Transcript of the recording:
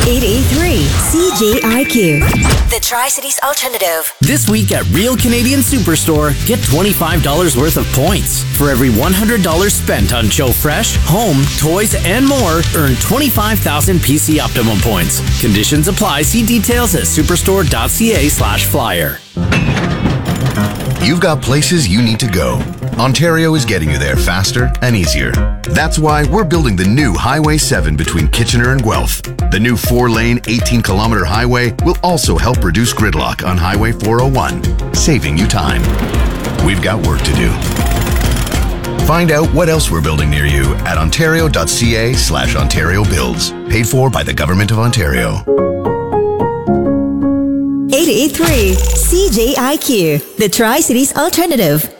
883 CJIQ. The Tri-Cities Alternative. This week at Real Canadian Superstore, get $25 worth of points. For every $100 spent on Joe Fresh, home, toys, and more, earn 25,000 PC Optimum points. Conditions apply. See details at superstore.ca/flyer. You've got places you need to go. Ontario is getting you there faster and easier. That's why we're building the new Highway 7 between Kitchener and Guelph. The new 4-lane, 18-kilometer highway will also help reduce gridlock on Highway 401, saving you time. We've got work to do. Find out what else we're building near you at ontario.ca/Ontario Builds. Paid for by the Government of Ontario. 883 CJIQ. The Tri-Cities Alternative.